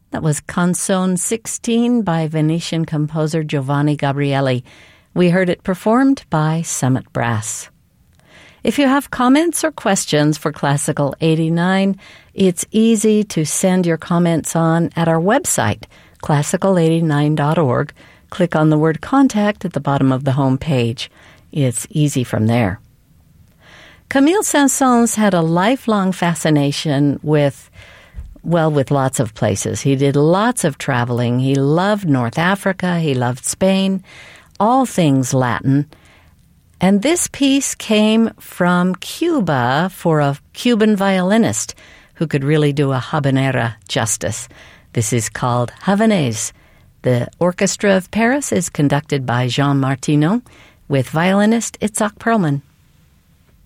That was Canzone 16 by Venetian composer Giovanni Gabrieli. We heard it performed by Summit Brass. If you have comments or questions for Classical 89, it's easy to send your comments on at our website, classical89.org. Click on the word Contact at the bottom of the home page. It's easy from there. Camille Saint-Saëns had a lifelong fascination with lots of places. He did lots of traveling. He loved North Africa. He loved Spain, all things Latin. And this piece came from Cuba for a Cuban violinist who could really do a habanera justice. This is called Havanaise. The Orchestra of Paris is conducted by Jean Martineau with violinist Itzhak Perlman.